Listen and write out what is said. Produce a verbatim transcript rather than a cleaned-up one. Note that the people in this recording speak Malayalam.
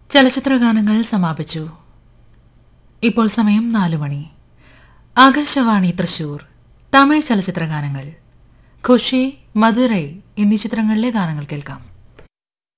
ചലച്ചിത്രഗാനങ്ങൾ സമാപിച്ചു. ഇപ്പോൾ സമയം നാലു മണി. ആകാശവാണി തൃശൂർ. തമിഴ് ചലച്ചിത്രഗാനങ്ങൾ. ഖുഷി, മധുരൈ എന്നീ ചിത്രങ്ങളിലെ ഗാനങ്ങൾ കേൾക്കാം.